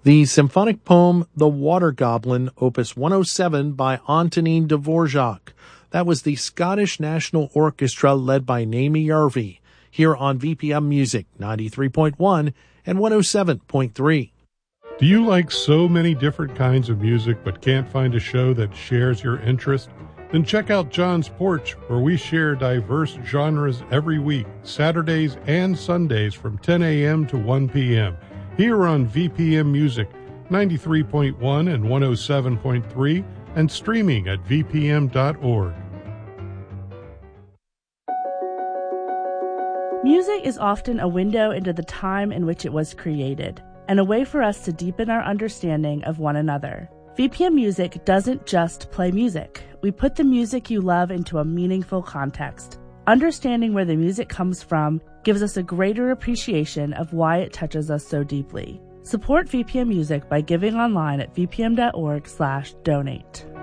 The symphonic poem The Water Goblin, Opus 107 by Antonín Dvorak. That was the Scottish National Orchestra led by Naomi Yarvi, here on VPM Music 93.1 and 107.3. Do you like so many different kinds of music but can't find a show that shares your interest? Then check out John's Porch, where we share diverse genres every week, Saturdays and Sundays from 10 a.m. to 1 p.m. here on VPM Music 93.1 and 107.3 and streaming at vpm.org. Music is often a window into the time in which it was created, and a way for us to deepen our understanding of one another. VPM Music doesn't just play music. We put the music you love into a meaningful context. Understanding where the music comes from gives us a greater appreciation of why it touches us so deeply. Support VPM Music by giving online at vpm.org/donate.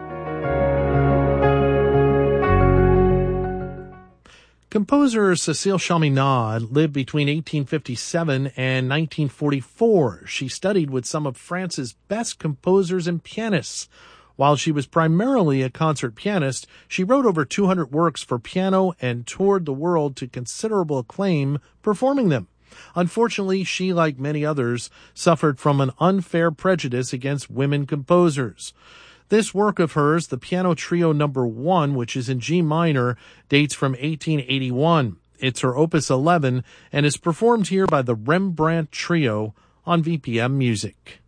Composer Cécile Chaminade lived between 1857 and 1944. She studied with some of France's best composers and pianists. While she was primarily a concert pianist, she wrote over 200 works for piano and toured the world to considerable acclaim performing them. Unfortunately, she, like many others, suffered from an unfair prejudice against women composers. This work of hers, the Piano Trio No. 1, which is in G minor, dates from 1881. It's her Opus 11 and is performed here by the Rembrandt Trio on VPM Music.